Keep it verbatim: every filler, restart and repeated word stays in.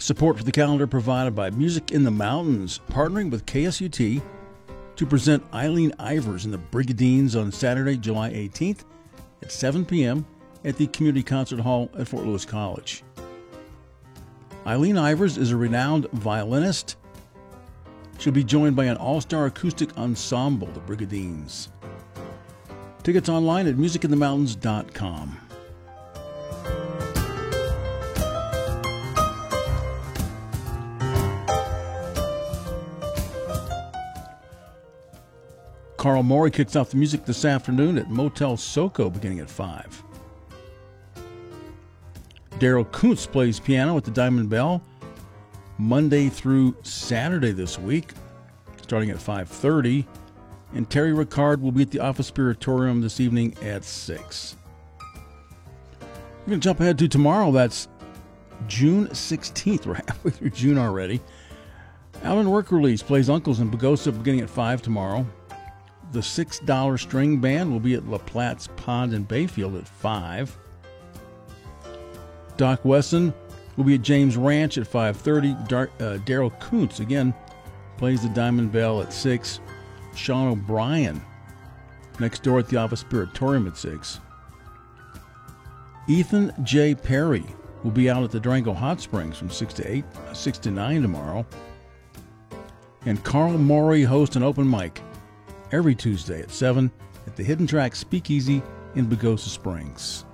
Support for the calendar provided by Music in the Mountains, partnering with K S U T to present Eileen Ivers and the Brigadines on Saturday, July eighteenth at seven p.m. at the Community Concert Hall at Fort Lewis College. Eileen Ivers is a renowned violinist. She'll be joined by an all-star acoustic ensemble, the Brigadines. Tickets online at music in the mountains dot com. Carl Morey kicks off the music this afternoon at Motel Soko beginning at five. Daryl Kuntz plays piano at the Diamond Bell Monday through Saturday this week, starting at five thirty. And Terry Ricard will be at the Office Spiritorium this evening at six. We're going to jump ahead to tomorrow. That's June sixteenth. We're halfway through June already. Alan Work Release plays Uncles in Pagosa beginning at five tomorrow. The six dollar String Band will be at La Platte's Pond in Bayfield at five. Doc Wesson will be at James Ranch at five thirty. Dar- uh, Daryl Kuntz, again, plays the Diamond Bell at six. Sean O'Brien next door at the Office Spiritorium at six. Ethan J. Perry will be out at the Durango Hot Springs from six to eight, six to nine tomorrow. And Carl Morey hosts an open mic every Tuesday at seven at the Hidden Track Speakeasy in Pagosa Springs.